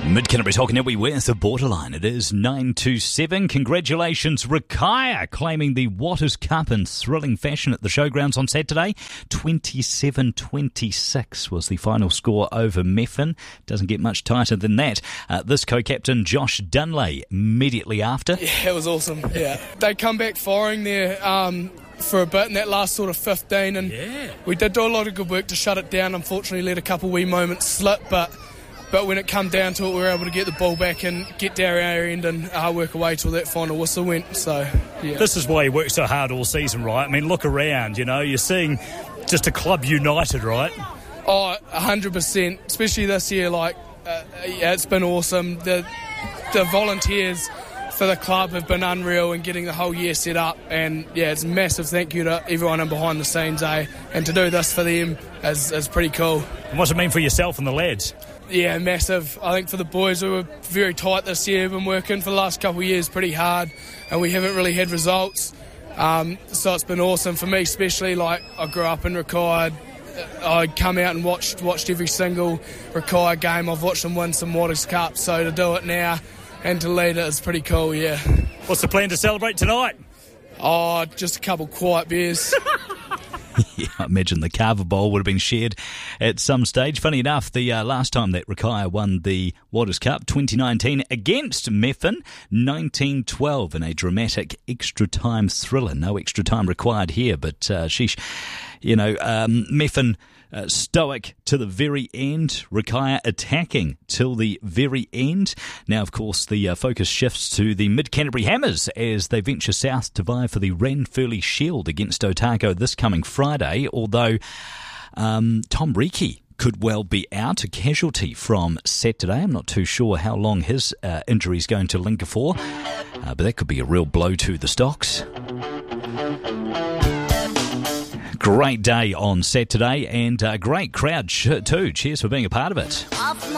Mid-Canterbury talking everywhere with the borderline. It is 9:27. Congratulations, Rakaia, claiming the Waters Cup in thrilling fashion at the showgrounds on Saturday. 27-26 was the final score over Methven. Doesn't get much tighter than that. This co-captain, Josh Dunley, immediately after. Yeah, it was awesome. Yeah, they come back firing there for a bit in that last sort of 15, and we did do a lot of good work to shut it down. Unfortunately, let a couple wee moments slip, but when it come down to it, we were able to get the ball back and get down our end and work away till that final whistle went. So, yeah. This is why you work so hard all season, right? I mean, look around, you're seeing just a club united, right? Oh, 100%, especially this year. It's been awesome. The volunteers for the club have been unreal in getting the whole year set up, and it's a massive thank you to everyone in behind the scenes, and to do this for them is pretty cool. And what's it mean for yourself and the lads? Yeah, massive. I think for the boys, we were very tight this year. We've been working for the last couple of years pretty hard, and we haven't really had results. So it's been awesome for me, especially. I grew up in Rakaia. I come out and watched every single Rakaia game. I've watched them win some Waters Cup, so to do it now and to lead it is pretty cool, yeah. What's the plan to celebrate tonight? Oh, just a couple quiet beers. Yeah, I imagine the Carver Bowl would have been shared at some stage. Funny enough, the last time that Rakaia won the Waters Cup, 2019, against Methven, 1912, in a dramatic extra-time thriller. No extra time required here, but Methven stoic to the very end, Rakaia attacking till the very end. Now, of course, the focus shifts to the Mid-Canterbury Hammers as they venture south to vie for the Ranfurly Shield against Otago this coming Friday, although Tom Reiki could well be out, a casualty from Saturday. I'm not too sure how long his injury is going to linger for, but that could be a real blow to the Stocks. Great day on Saturday and a great crowd too. Cheers for being a part of it.